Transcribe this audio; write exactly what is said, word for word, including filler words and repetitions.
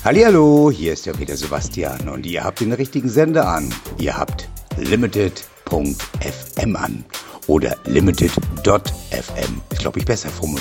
Hallihallo, hier ist ja Peter Sebastian und ihr habt den richtigen Sender an. Ihr habt limited punkt f m an oder limited punkt f m. Ist, glaube ich, besser formuliert.